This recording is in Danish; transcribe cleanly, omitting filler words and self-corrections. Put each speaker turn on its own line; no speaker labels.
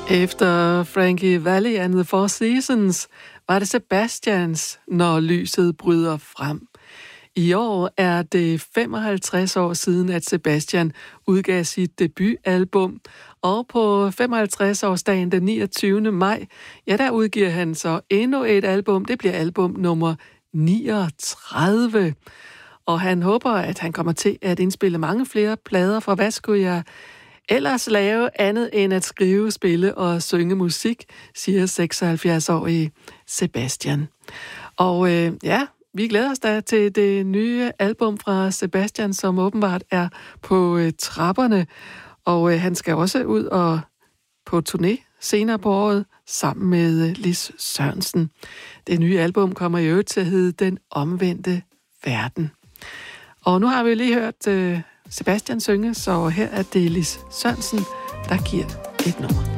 Efter Frankie Valli and the Four Seasons var det Sebastians, Når lyset bryder frem. I år er det 55 år siden, at Sebastian udgav sit debutalbum, og på 55-årsdagen den 29. maj, ja, der udgiver han så endnu et album. Det bliver album nummer 39. Og han håber, at han kommer til at indspille mange flere plader, for hvad skulle jeg ellers lave andet end at skrive, spille og synge musik, siger 76-årige Sebastian. Og vi glæder os da til det nye album fra Sebastian, som åbenbart er på trapperne. Og han skal også ud og på turné senere på året sammen med Lis Sørensen. Det nye album kommer i øvrigt til at hedde Den omvendte verden. Og nu har vi lige hørt Sebastian synge, så her er det Lis Sørensen, der giver et nummer.